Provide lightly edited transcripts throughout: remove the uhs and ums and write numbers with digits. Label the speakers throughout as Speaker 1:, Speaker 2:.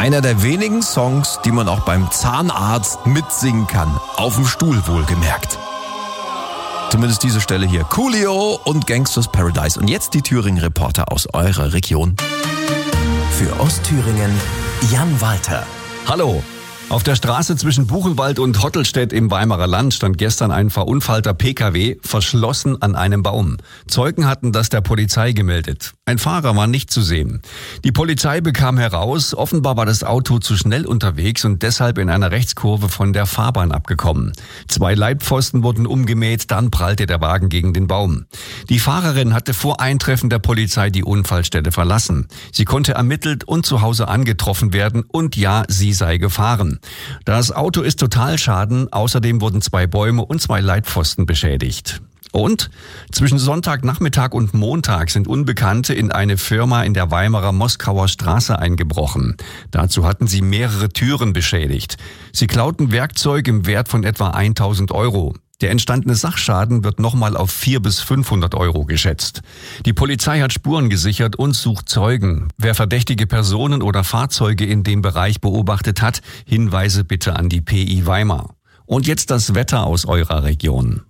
Speaker 1: Einer der wenigen Songs, die man auch beim Zahnarzt mitsingen kann. Auf dem Stuhl wohlgemerkt. Zumindest diese Stelle hier. Coolio und Gangsters Paradise. Und jetzt die Thüringen-Reporter aus eurer Region.
Speaker 2: Für Ostthüringen Jan Walter.
Speaker 3: Hallo. Auf der Straße zwischen Buchenwald und Hottelstedt im Weimarer Land stand gestern ein verunfallter PKW verschlossen an einem Baum. Zeugen hatten das der Polizei gemeldet. Ein Fahrer war nicht zu sehen. Die Polizei bekam heraus, offenbar war das Auto zu schnell unterwegs und deshalb in einer Rechtskurve von der Fahrbahn abgekommen. 2 Leitpfosten wurden umgemäht, dann prallte der Wagen gegen den Baum. Die Fahrerin hatte vor Eintreffen der Polizei die Unfallstelle verlassen. Sie konnte ermittelt und zu Hause angetroffen werden und ja, sie sei gefahren. Das Auto ist Totalschaden, außerdem wurden 2 Bäume und 2 Leitpfosten beschädigt. Und zwischen Sonntagnachmittag und Montag sind Unbekannte in eine Firma in der Weimarer Moskauer Straße eingebrochen. Dazu hatten sie mehrere Türen beschädigt. Sie klauten Werkzeug im Wert von etwa 1.000 Euro. Der entstandene Sachschaden wird nochmal auf 400 bis 500 Euro geschätzt. Die Polizei hat Spuren gesichert und sucht Zeugen. Wer verdächtige Personen oder Fahrzeuge in dem Bereich beobachtet hat, Hinweise bitte an die PI Weimar. Und jetzt das Wetter aus eurer Region.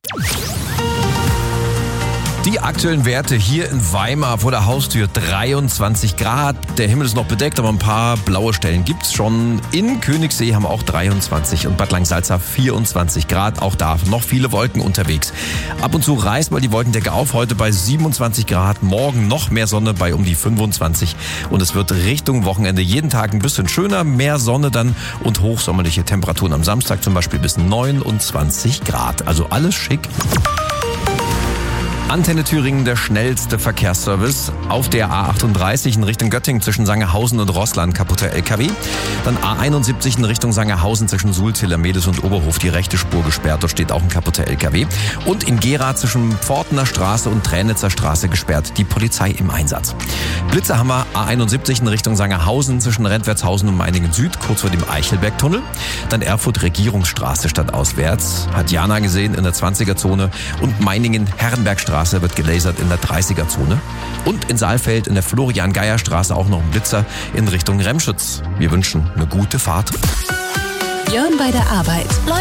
Speaker 1: Die aktuellen Werte hier in Weimar vor der Haustür 23 Grad. Der Himmel ist noch bedeckt, aber ein paar blaue Stellen gibt's schon. In Königssee haben wir auch 23 und Bad Langsalza 24 Grad. Auch da noch viele Wolken unterwegs. Ab und zu reißt mal die Wolkendecke auf. Heute bei 27 Grad. Morgen noch mehr Sonne bei um die 25. Und es wird Richtung Wochenende jeden Tag ein bisschen schöner. Mehr Sonne dann und hochsommerliche Temperaturen am Samstag zum Beispiel bis 29 Grad. Also alles schick. Antenne Thüringen, der schnellste Verkehrsservice. Auf der A38 in Richtung Göttingen zwischen Sangerhausen und Roßland kaputter LKW. Dann A71 in Richtung Sangerhausen zwischen Sulziller, Medes und Oberhof die rechte Spur gesperrt. Dort steht auch ein kaputter LKW. Und in Gera zwischen Pfortner Straße und Tränitzer Straße gesperrt. Die Polizei im Einsatz. Blitze haben wir A71 in Richtung Sangerhausen zwischen Rentwertshausen und Meiningen Süd, kurz vor dem Eichelbergtunnel. Dann Erfurt Regierungsstraße stadtauswärts. Hat Jana gesehen in der 20er-Zone. Und Meiningen Herrenbergstraße wird gelasert in der 30er-Zone. Und in Saalfeld in der Florian-Geier-Straße auch noch ein Blitzer in Richtung Remschütz. Wir wünschen eine gute Fahrt.
Speaker 4: Jörn bei der Arbeit.